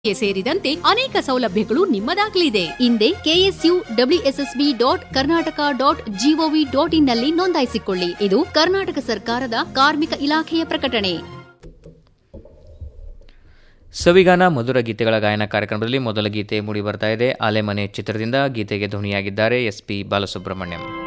ಸೇರಿದಂತೆ ಅನೇಕ ಸೌಲಭ್ಯಗಳು ನಿಮ್ಮದಾಗಲಿದೆ. ಹಿಂದೆ KSUWSSB.Karnataka.gov.in ನಲ್ಲಿ ನೋಂದಾಯಿಸಿಕೊಳ್ಳಿ. ಇದು ಕರ್ನಾಟಕ ಸರ್ಕಾರದ ಕಾರ್ಮಿಕ ಇಲಾಖೆಯ ಪ್ರಕಟಣೆ. ಸವಿಗಾನ ಮಧುರ ಗೀತೆಗಳ ಗಾಯನ ಕಾರ್ಯಕ್ರಮದಲ್ಲಿ ಮೊದಲ ಗೀತೆ ಮೂಡಿ ಬರ್ತಾ ಇದೆ. ಆಲೆಮನೆ ಚಿತ್ರದಿಂದ. ಗೀತೆಗೆ ಧ್ವನಿಯಾಗಿದ್ದಾರೆ SP ಬಾಲಸುಬ್ರಹ್ಮಣ್ಯಂ.